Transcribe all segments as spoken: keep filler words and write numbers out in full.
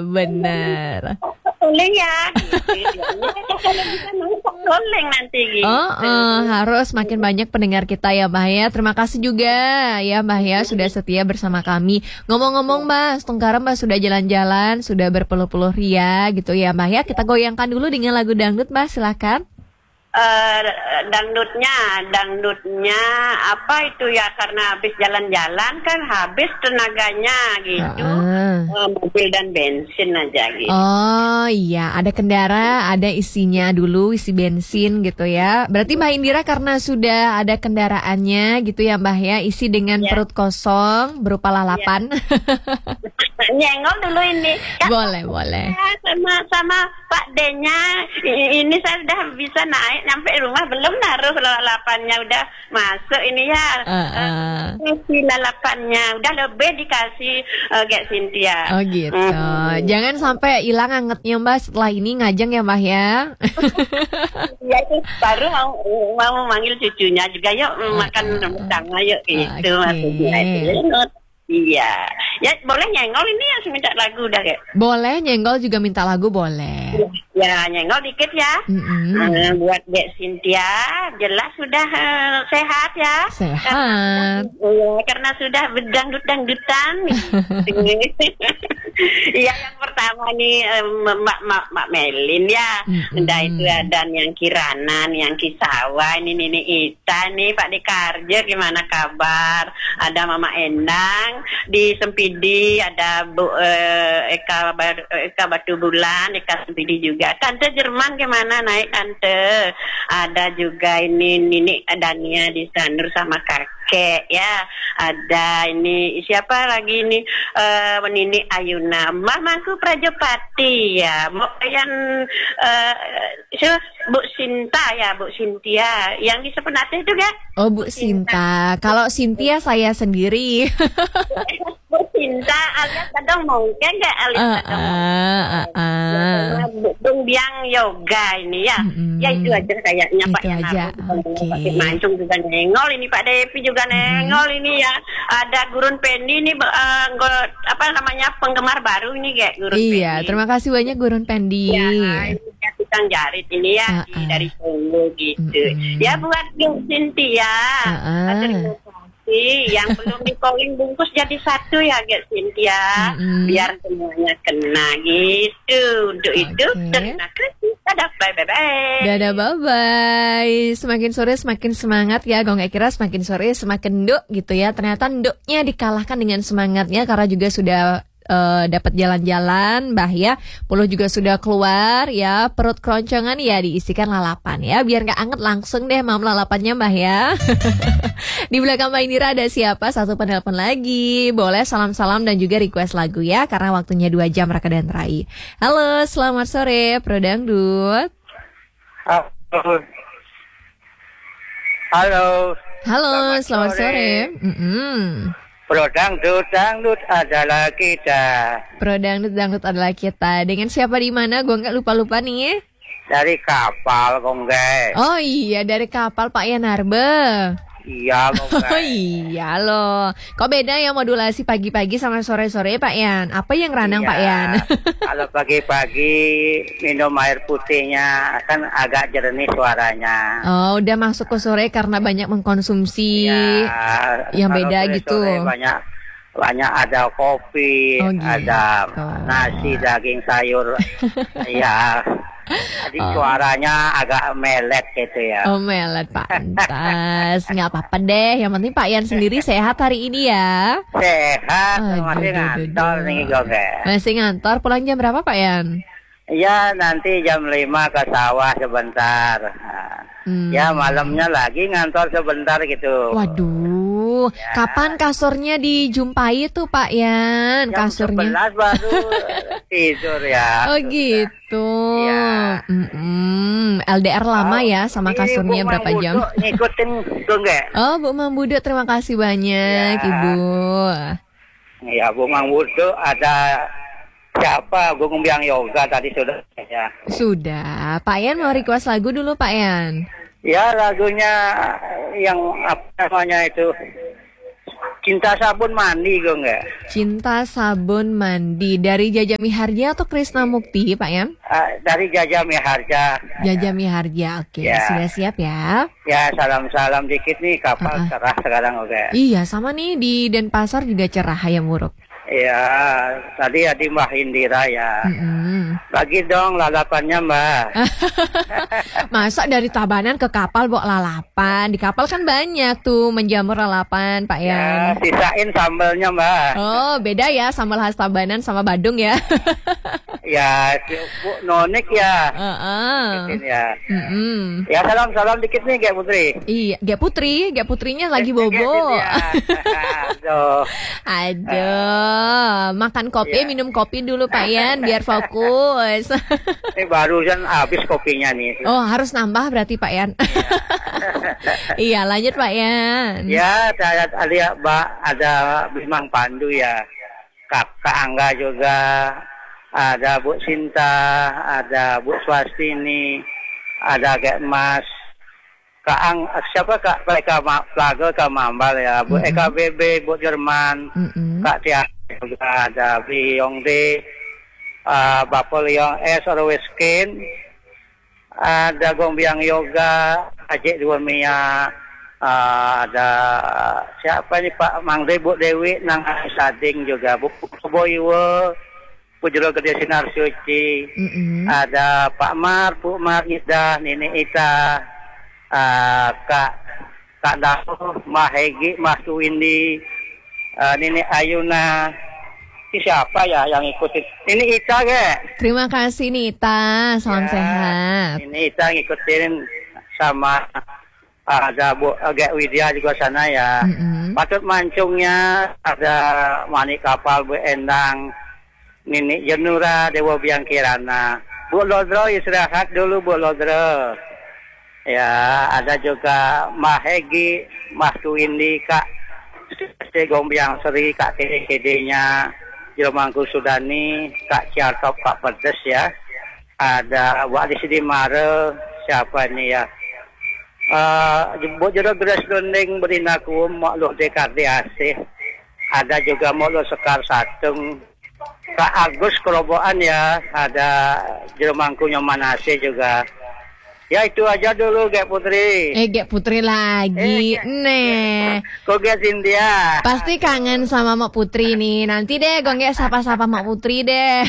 benar. Toleng ya, gitu. Kalau bisa nangkep toleng nanti gitu. Oh, oh, harus makin banyak pendengar kita ya Mbah ya. Terima kasih juga ya Mbah ya sudah setia bersama kami. Ngomong-ngomong Mbah, sekarang Mbah sudah jalan-jalan, sudah berpeluh-peluh ria gitu ya Mbah ya. Kita goyangkan dulu dengan lagu dangdut Mbah, silakan. Uh, dangdutnya, dangdutnya apa itu ya, karena habis jalan-jalan kan habis tenaganya gitu, uh, uh, mobil dan bensin aja gitu. Oh iya, ada kendara, ada isinya dulu, isi bensin gitu ya. Berarti Mbak Indira karena sudah ada kendaraannya gitu ya Mbak ya, isi dengan yeah. perut kosong berupa lalapan. Yeah. Nyenggol dulu ini. Ya, boleh, boleh. Sama sama Pak D-nya, ini saya sudah bisa naik. Sampai rumah belum naruh lalapannya, udah masuk ini ya. Uh, uh. Kasih lalapannya, udah lebih dikasih uh, Gek Cynthia. Oh gitu. Mm. Jangan sampai hilang angetnya Mbak setelah ini ngajeng ya Mbak ya. Ya itu baru mau mau manggil cucunya juga, yuk uh, makan bersama uh, yuk gitu. Okay. Iya, ya boleh nyenggol ini ya, minta lagu dah ya. Boleh nyenggol juga minta lagu boleh. Ya nyenggol dikit ya. Mm-hmm. Uh, buat Dek Cynthia, jelas sudah uh, sehat ya. Sehat. Karena, uh, karena sudah berdangdut-dangdutan. Iya yang pertama nih um, Mbak Mbak Mbak Melin ya. Mm-hmm. Dah itu ada yang Kiranan, yang Kisawa, ini Nini Ita nih, Pak Dekarjo gimana kabar? Ada Mama Endang di Sempidi, ada Bu uh, Eka Eka Batu Bulan, Eka Sempidi juga. Tante Jerman gimana naik tante? Ada juga ini Nini Dania di Sanur sama kakek ya. Ada ini siapa lagi ini uh, Nini Ayuna, Mamaku Prajopati ya. Mau yang uh, Bu Sinta ya, Bu Cynthia yang di Sepenate juga. Oh Bu Sinta. Kalau Cynthia saya sendiri. Bu Sinta alias kadang mungkin nggak alias uh, kadang uh, uh, uh. Bung Biang Yoga ini ya. Mm-hmm. Ya itu aja kayaknya Pak ya. Aja. Oke. Okay. Mancung juga nengol ini, Pak Devi juga nengol mm-hmm. ini ya. Ada Gurun Pendi ini uh, apa namanya penggemar baru ini kayak Gurun Iya, Pendi. Iya, terima kasih banyak Gurun Pendi. Ya, ini tukang jarit ini ya uh, uh. dari Solo gitu. Mm-hmm. Ya buat Bu Cynthia. Uh, uh. Terima kasih. Yang belum di-calling bungkus jadi satu ya Gek Cynthia. Mm-hmm. Biar semuanya kena gitu. Untuk okay. itu terima kasih. Dadah, bye-bye. Dadah, bye-bye. Semakin sore semakin semangat ya. Gue gak kira semakin sore semakin nduk gitu ya. Ternyata nduknya dikalahkan dengan semangatnya karena juga sudah Uh, dapat jalan-jalan, Mbah ya. Puluh juga sudah keluar ya. Perut keroncongan ya diisikan lalapan ya. Biar gak anget langsung deh mam lalapannya Mbah ya. Di belakang Mbak Indira ada siapa? Satu penelpon lagi. Boleh salam-salam dan juga request lagu ya. Karena waktunya dua jam Raka dan Rai. Halo, selamat sore Pro Dangdut. Halo. Halo. Halo, selamat, selamat sore, sore. Mm-hmm. Pro Dangdut, dangdut adalah kita. Pro Dangdut, dangdut adalah kita. Dengan siapa di mana? Gue nggak lupa-lupa nih. Dari kapal, Gongge. Oh iya, dari kapal Pak Yanarbe. Iya, Gongge. Oh iya loh. Kok beda ya modulasi pagi-pagi sama sore-sore Pak Yan? Apa yang ranang iya. Pak Yan? Kalau pagi-pagi minum air putihnya kan agak jernih suaranya. Oh, udah masuk ke sore karena banyak mengkonsumsi ya, yang beda gitu. Banyak banyak ada kopi, oh, gitu. Ada nasi, daging, sayur. Ya. Jadi oh. suaranya agak melet gitu ya. Oh melet pantas. Nggak apa-apa deh. Yang penting Pak Yan sendiri sehat hari ini ya. Sehat. Oh, masih ngantor nih Gongge. Masih ngantor. Pulang jam berapa Pak Yan? Ya nanti jam lima ke sawah sebentar. hmm. Ya malamnya lagi ngantor sebentar gitu. Waduh ya. Kapan kasurnya dijumpai tuh Pak Yan? Jam kasurnya sebelas baru tidur ya. Oh gitu ya. Mm-mm. L D R lama oh, ya sama kasurnya berapa jam? Ngikutin Gongge. Oh Bu Mang Budo, terima kasih banyak ya. Ibu. Ya Bu Mang Budo, ada siapa? Gung Biang Yoga tadi sudah ya. Sudah. Pak Yan mau request lagu dulu Pak Yan. Ya lagunya yang apa namanya itu Cinta Sabun Mandi kok enggak? Cinta Sabun Mandi dari Jaja Miharja atau Krisna Mukti, Pak Yan? Uh, dari Jaja Miharja. Jaja Miharja, oke. Ya. Sudah siap ya? Ya, salam-salam dikit nih, kapal uh-uh. cerah sekarang oke. Iya, sama nih di Denpasar juga cerah ya Muruk. Iya, tadi ada Mbak Indira ya. Mm-hmm. Bagi dong lalapannya Mbak. Masa dari Tabanan ke kapal bawa lalapan? Di kapal kan banyak tuh menjamur lalapan, Pak Yan. Ya, sisain sambalnya Mbak. Oh, beda ya sambal khas Tabanan sama Badung ya. Ya, Bu Nonik ya. Uh-uh. Ya. Mm-hmm. Ya, salam-salam dikit nih Gek Putri. Iya, Gek Putri, Gek Putrinya lagi bobo. Ya. Aduh. Aduh, makan kopi, yeah. minum kopi dulu Pak Yan biar fokus. Ini barusan habis kopinya nih. Oh, harus nambah berarti Pak Yan. Iya, lanjut Pak Yan. Ya, ada ada Mbak, ada Bimang Pandu ya. Kakak Angga juga, ada Bu Sinta, ada Bu Swastini, ada Kak Mas. Kak Ang, siapa Kak Eka Plaga Kak Mambal ya, Bu mm-hmm. Eka B B, Bu Jerman, mm-hmm. Kak Tia juga ada Bi Yongde, uh, Bapak Liong S Orweskin, ada Gombiang Yoga, Ajek Dua Mia, uh, ada siapa nih Pak Mangde, Bu Dewi, Nang Sading juga, Bu Boywo, Bu Jero Gede Sinar Suci, mm-hmm. ada Pak Mar, Bu Mar Ida, Nini Ita. Uh, Kak Kak Dato, Mah Hegi, Mah Tuwindi, uh, Nini Ayuna. Ini siapa ya yang ikutin? Ini Ita ke? Terima kasih nih Ita, salam ya, sehat. Ini Ita ngikutin sama uh, ada Bu Agak Widya juga sana ya. Mm-hmm. Patut mancungnya ada Manik Kapal, Bu Endang, Nini Jenura, Dewa Biang Kirana. Bu Lodro istirahat dulu Bu Lodro. Ya, ada juga Mah Hegi, Mah Tuwindi, Kak Gombiang Seri, Kak K D nya Jeromangku Sudani, Kak Ciartok, Pak Pedes ya. Ada Wak Disidi Mare, siapa ini ya? Uh, Bu Jero Gres Dondeng Berinaku, Mok D K D A C. Ada juga Mok Sekar Satung, Kak Agus Kerobokan ya. Ada Jeromangku Nyomanase juga. Ya itu aja dulu Gek Putri. Eh Gek Putri lagi. Eh, Nih. Kok Gek Cynthia? Pasti kangen sama Mak Putri nih. Nanti deh gue nggak sapa-sapa Mak Putri deh.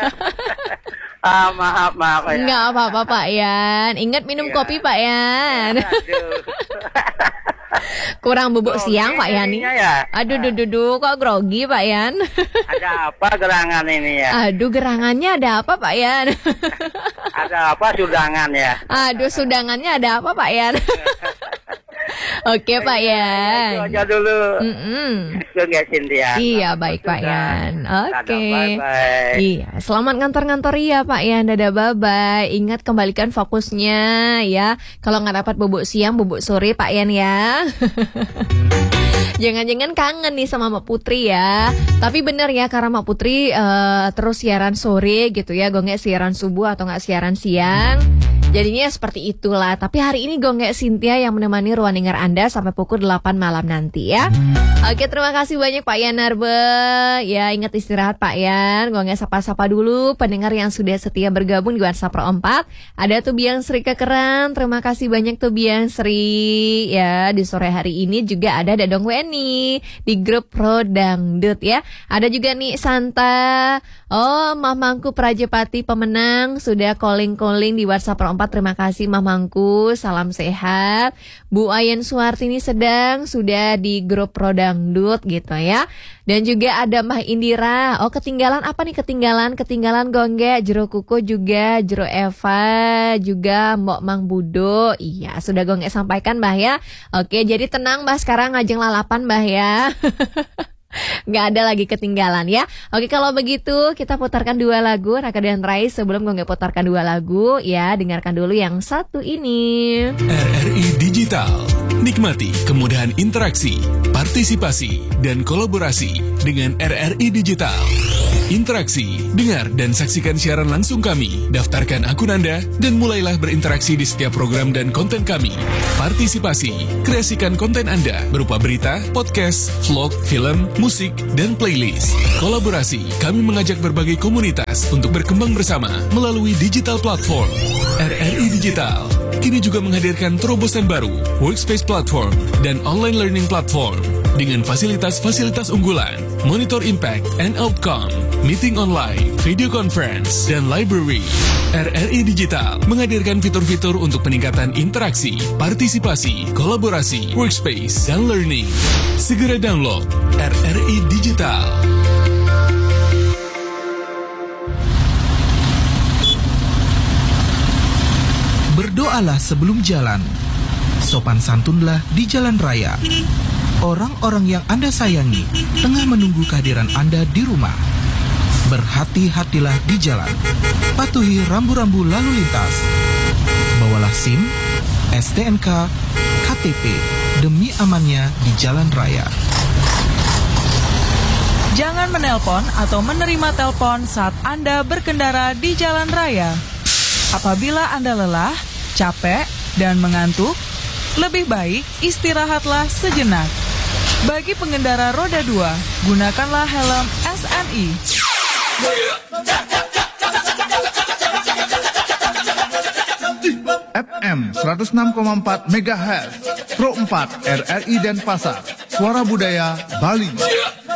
Ah maaf maaf ya. Enggak apa-apa Pak Yan. Ingat minum ya. Kopi Pak Yan. Aduh. Kurang bubuk grogi siang Pak Yan nih. Ya? Aduh duh, duh, duh, kok grogi Pak Yan? Ada apa gerangan ini ya? Aduh gerangannya ada apa Pak Yan? Ada apa sudangan ya? Aduh sudangannya ada apa Pak Yan? Oke Pak Yan. Itu aja dulu. Enggak Cynthia. Iya baik Pak Yan. Oke. Iya, selamat ngantor-ngantor ya Pak Yan. Dadah bye-bye. Ingat kembalikan fokusnya ya. Kalau nggak dapat bubuk siang, bubuk sore Pak Yan ya. Jangan-jangan kangen nih sama Mak Putri ya. Tapi bener ya karena Mak Putri uh, terus siaran sore gitu ya. Gue nggak siaran subuh atau nggak siaran siang. Jadinya seperti itulah. Tapi hari ini Gonggek Cynthia yang menemani ruang dengar Anda sampai pukul delapan malam nanti ya. Oke, terima kasih banyak Pak Yan Narbe. Ya, ingat istirahat Pak Yan. Gonggek sapa-sapa dulu pendengar yang sudah setia bergabung di WhatsApp Pro empat. Ada Tubiang Sri Kekeran. Terima kasih banyak Tubiang Sri. Ya, di sore hari ini juga ada Dadong Weni di grup Pro Dangdut ya. Ada juga nih Santa. Oh, Mamangku Prajepati pemenang sudah calling-calling di WhatsApp Pro empat. Terima kasih Mamangku, salam sehat. Bu Ayen Suartini sedang sudah di grup Pro Dangdut gitu ya. Dan juga ada Mbah Indira. Oh, ketinggalan apa nih ketinggalan? Ketinggalan Gonggek, Jero Kuko juga, Jero Eva, juga Mbok Mang Budo. Iya, sudah Gonggek sampaikan Mbah ya. Oke, jadi tenang Mbah, sekarang ngajeng lalapan Mbah ya. Nggak ada lagi ketinggalan ya. Oke, kalau begitu kita putarkan dua lagu Raka dan Rai. Sebelum gue nggak putarkan dua lagu ya, dengarkan dulu yang satu ini. R R I Digital, nikmati kemudahan interaksi partisipasi, dan kolaborasi dengan R R I Digital. Interaksi, dengar dan saksikan siaran langsung kami. Daftarkan akun Anda dan mulailah berinteraksi di setiap program dan konten kami. Partisipasi, kreasikan konten Anda berupa berita, podcast, vlog, film, musik, dan playlist. Kolaborasi, kami mengajak berbagai komunitas untuk berkembang bersama melalui digital platform. R R I Digital kini juga menghadirkan terobosan baru, workspace platform, dan online learning platform dengan fasilitas-fasilitas unggulan, monitor impact and outcome, meeting online, video conference, dan library. R R I Digital menghadirkan fitur-fitur untuk peningkatan interaksi, partisipasi, kolaborasi, workspace, dan learning. Segera download R R I Digital. Berdoalah sebelum jalan. Sopan santunlah di jalan raya. Orang-orang yang Anda sayangi tengah menunggu kehadiran Anda di rumah. Berhati-hatilah di jalan. Patuhi rambu-rambu lalu lintas. Bawalah SIM, S T N K, K T P demi amannya di jalan raya. Jangan menelpon atau menerima telepon saat Anda berkendara di jalan raya. Apabila Anda lelah, capek, dan mengantuk, lebih baik istirahatlah sejenak. Bagi pengendara roda dua, gunakanlah helm S N I. F M seratus enam koma empat megahertz, Pro empat R R I Denpasar, Suara Budaya Bali.